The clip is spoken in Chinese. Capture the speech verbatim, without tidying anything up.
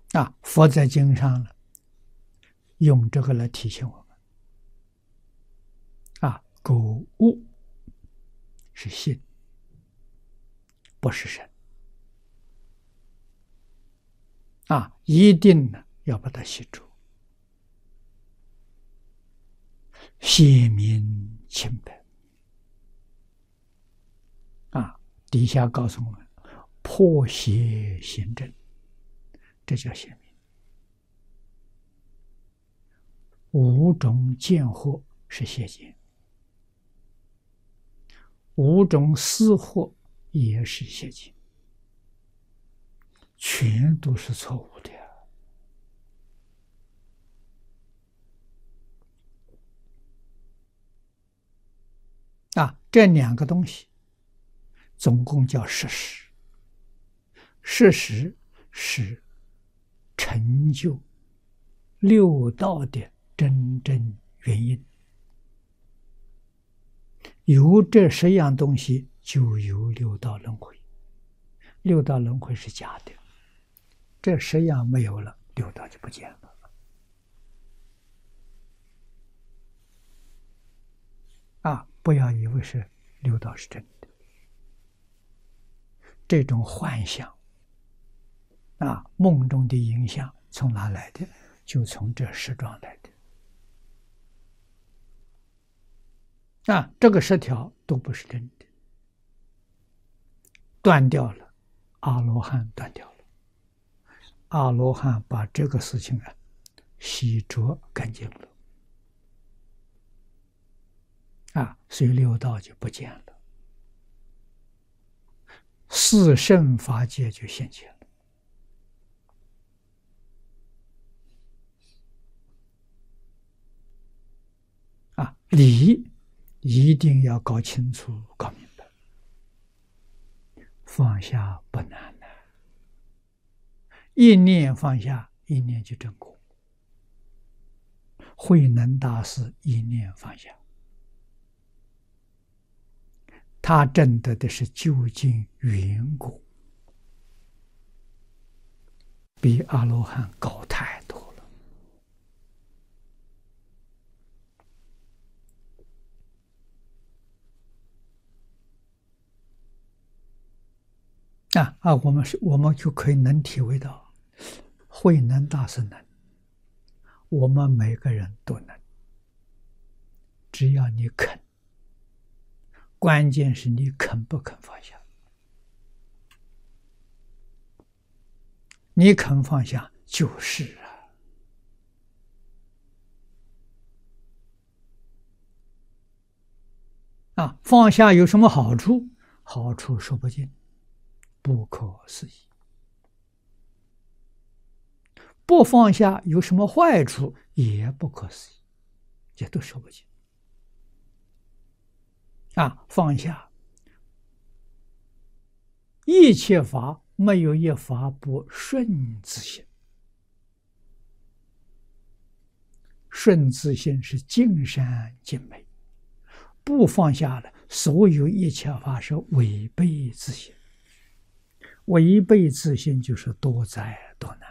啊，佛在经上呢，用这个来提醒我们啊，购物是心，不是身啊，一定呢要把它记住，显明清白啊。底下告诉我们，破邪行正，这叫显明。五种见惑是邪见，五种思惑也是邪见，全都是错误的啊！这两个东西总共叫事实，事实是成就六道的真正原因。有这十样东西，就有六道轮回。六道轮回是假的，这十样没有了，六道就不见了。啊，不要以为是六道是真的，这种幻象啊，梦中的影响从哪来的？就从这十桩来的。啊，这个十条都不是真的，断掉了，阿罗汉断掉了，阿罗汉把这个事情啊洗濯干净了，啊，所以六道就不见了，四圣法界就现前了。啊，理一定要搞清楚、搞明白，放下不难的，一念放下，一念就证果。慧能大师一念放下，他证得的是究竟圆果，比阿罗汉高太多了。啊啊！我们是，我们就可以能体会到，慧能大师能，我们每个人都能，只要你肯。关键是你肯不肯放下。你肯放下就是啊。啊，放下有什么好处？好处说不尽，不可思议。不放下有什么坏处？也不可思议，也都说不尽。啊，放下，一切法没有一法不顺自性。顺自性是尽善尽美，不放下了，所有一切法是违背自性。违背自性就是多灾多难。